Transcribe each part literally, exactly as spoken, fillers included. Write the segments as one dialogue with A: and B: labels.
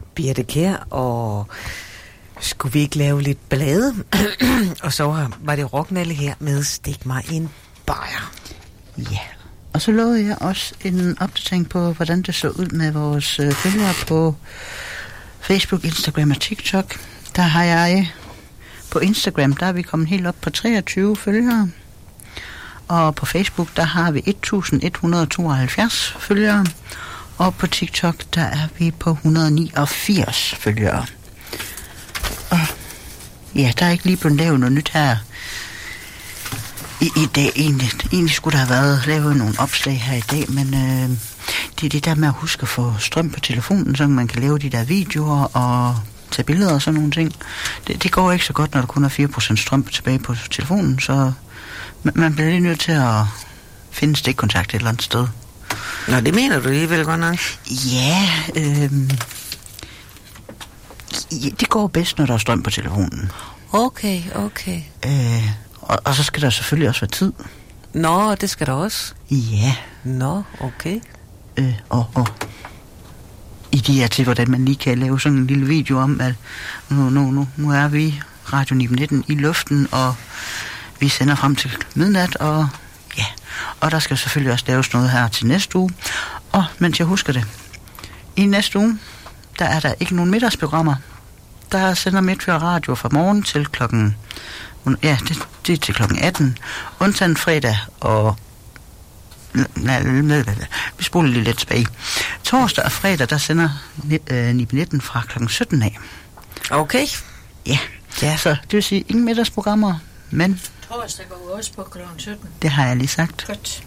A: Birthe Kjær, og skulle vi ikke lave lidt ballade? Og så var det Rocknalle her med Stik mig en bajer.
B: Ja, og så lovede jeg også en opdatering på, hvordan det så ud med vores øh, følgere på Facebook, Instagram og TikTok. Der har jeg på Instagram, der er vi kommet helt op på treogtyve følgere. Og på Facebook, der har vi et tusind et hundrede tooghalvfjerds følgere. Og på TikTok, der er vi på et hundrede og niogfirs følgere. Og ja, der er ikke lige blevet lavet noget nyt her i, i dag. Egentlig, egentlig skulle der have været lavet nogle opslag her i dag, men øh, det er det der med at huske at få strøm på telefonen, så man kan lave de der videoer og tage billeder og sådan nogle ting. Det, det går ikke så godt, når der kun er fire procent strøm tilbage på telefonen, så man, man bliver lige nødt til at finde stikkontakt et eller andet sted.
A: Nå, det mener du alligevel godt nok?
B: Ja, øh, ja, det går bedst, når der er strøm på telefonen.
A: Okay, okay.
B: Øh, og, og så skal der selvfølgelig også være tid.
A: Nå, det skal der også?
B: Ja.
A: Nå, okay.
B: Øh, og, og idéer til, hvordan man lige kan lave sådan en lille video om, at nu, nu, nu, nu er vi Radio nitten nitten i luften, og vi sender frem til midnat, og ja, og der skal selvfølgelig også laves noget her til næste uge. Og mens jeg husker det, i næste uge, der er der ikke nogen middagsprogrammer. Der sender Midtfyr Radio fra morgen til klokken, ja, det, det er til klokken atten, onsdag, fredag og vi spoler lige lidt tilbage. Torsdag og fredag, der sender nitten nitten fra klokken sytten af.
A: Okay.
B: Ja. Ja, så det vil sige ingen middagsprogrammer, men
C: torsdag går vi også på klokken sytten.
B: Det har jeg lige sagt.
C: Godt.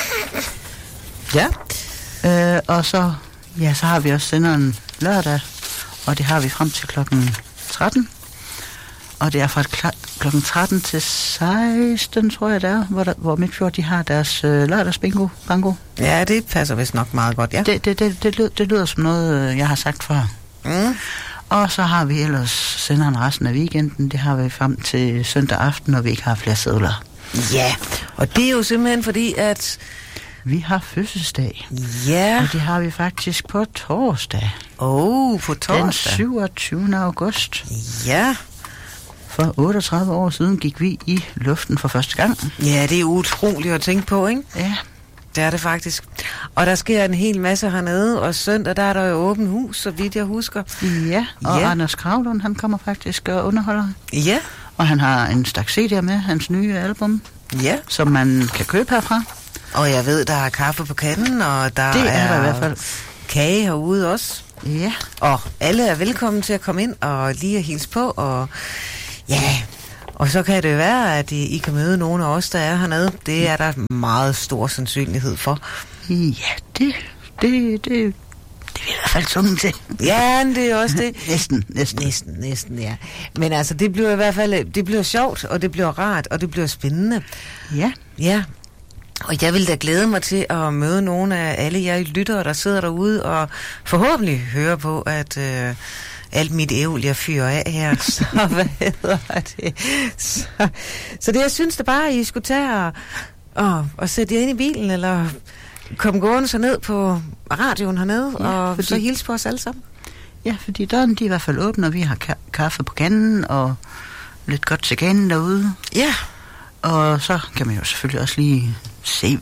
B: Ja. Øh, og så, ja, så har vi også senderen lørdag, og det har vi frem til klokken tretten. Og det er fra kl- klokken tretten til seksten, tror jeg det er, hvor, der, hvor Midtfjord, de har deres øh, lørdagsbingo. Bango.
A: Ja, det passer vist nok meget godt, ja.
B: Det, det, det, det, lyder, det lyder som noget, jeg har sagt før.
A: Mm.
B: Og så har vi ellers senderen resten af weekenden. Det har vi frem til søndag aften, når vi ikke har flere sædler.
A: Ja, og det er jo simpelthen fordi, at
B: vi har fødselsdag.
A: Ja.
B: Og det har vi faktisk på torsdag.
A: Åh, oh, på torsdag.
B: Den syvogtyvende august.
A: Ja.
B: For otteogtredive år siden gik vi i luften for første gang.
A: Ja, det er utroligt at tænke på, ikke?
B: Ja.
A: Det er det faktisk. Og der sker en hel masse hernede, og søndag, der er der jo åbent hus, så vidt jeg husker.
B: Ja, og
A: ja.
B: Anders Kravlund, han kommer faktisk og underholder.
A: Ja.
B: Og han har en stak C D'er med, hans nye album.
A: Ja.
B: Som man kan købe herfra.
A: Og jeg ved, der er kaffe på kanden, og der
B: det er,
A: er
B: der i hvert fald
A: kage herude også.
B: Ja.
A: Og alle er velkommen til at komme ind og lige at hilse på, og ja, og så kan det være, at I, I kan møde nogle af os, der er hernede. Det er der meget stor sandsynlighed for.
B: Ja, det, det, det, det er vi i hvert fald tvunget til.
A: Ja, det er også det.
B: næsten, næsten.
A: Næsten, næsten, ja. Men altså, det bliver i hvert fald, det bliver sjovt, og det bliver rart, og det bliver spændende.
B: Ja.
A: Ja. Og jeg vil da glæde mig til at møde nogle af alle jer lyttere, der sidder derude, og forhåbentlig høre på, at øh, alt mit ævl, jeg fyrer af her. Så hvad hedder det? Så, så det, jeg synes det bare, I skulle tage og, og, og sætte jer ind i bilen, eller komme gående så ned på radioen hernede, ja, og fordi, så hilse på os alle sammen.
B: Ja, fordi døren, de er i hvert fald åbne, og vi har ka- kaffe på kanden, og lidt godt til ganen derude.
A: Ja.
B: Og så kan man jo selvfølgelig også lige se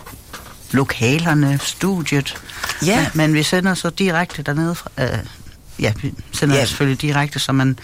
B: lokalerne, studiet.
A: Ja.
B: Men, men vi sender så direkte dernede fra, øh, ja, vi sender ja. selvfølgelig direkte, så man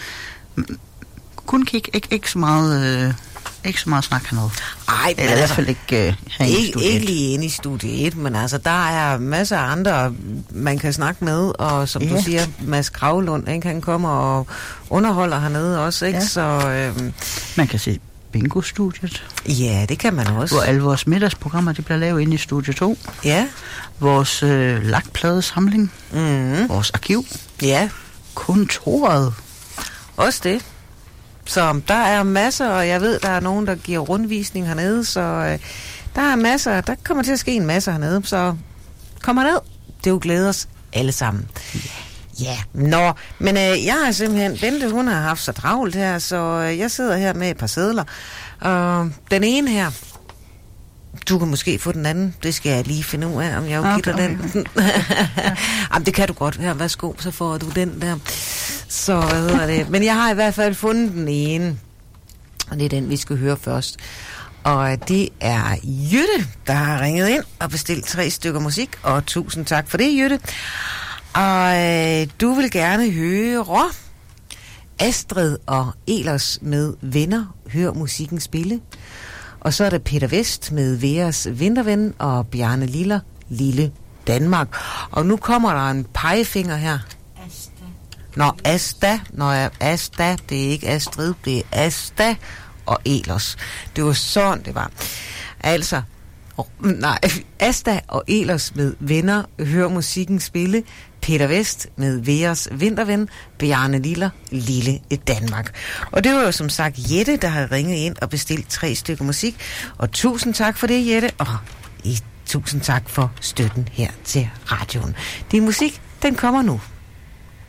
B: kun kigge, ikke, ikke så meget, øh, ikke så meget snak hernede.
A: Ej,
B: eller i hvert fald ikke øh, herinde i studiet.
A: Ikke lige inde i studiet, men altså, der er masser af andre, man kan snakke med, og som ja. du siger, Mads Kravlund, ikke, han kommer og underholder hernede også, ikke, ja. så øh,
B: man kan se Bingo-studiet.
A: Ja, det kan man også.
B: Hvor alle vores middagsprogrammer, de bliver lavet inde i Studie to.
A: Ja.
B: Vores øh, lakpladesamling.
A: Mm.
B: Vores arkiv.
A: Ja.
B: Kontoret.
A: Også det. Så der er masser, og jeg ved, der er nogen, der giver rundvisning hernede, så øh, der er masser, der kommer til at ske en masse hernede, så kom herned. Det er jo glæder os alle sammen. Ja. Ja, nå, men øh, jeg har simpelthen, Bente, hun har haft så travlt her, så øh, jeg sidder her med et par sedler. Og den ene her, Du kan måske få den anden. Det skal jeg lige finde ud af, om jeg okay, giver dig den. Jamen, det kan du godt. Her, værsgo, så får du den der. Så, hvad hedder det? Men jeg har i hvert fald fundet den ene. Og det er den, vi skal høre først. Og det er Jytte, der har ringet ind og bestilt tre stykker musik. Og tusind tak for det, Jytte. Og øh, du vil gerne høre Astrid og Elers med Venner. Hør musikken spille. Og så er der Peter Vest med Veras Vinterven og Bjarne Liller, Lille Danmark. Og nu kommer der en pegefinger her.
C: Asta.
A: Nå, Asta. Nå, ja, Asta. Det er ikke Astrid, det er Asta og Elers. Det var sådan, det var. Altså, oh, nej, Asta og Elers med Venner. Hør musikken spille. Peter Vest med Veras Vinterven, Bjarne Liller, Lille Danmark. Og det var jo som sagt Jette, der har ringet ind og bestilt tre stykker musik. Og tusind tak for det, Jette. Og i, tusind tak for støtten her til radioen. Din musik, den kommer nu.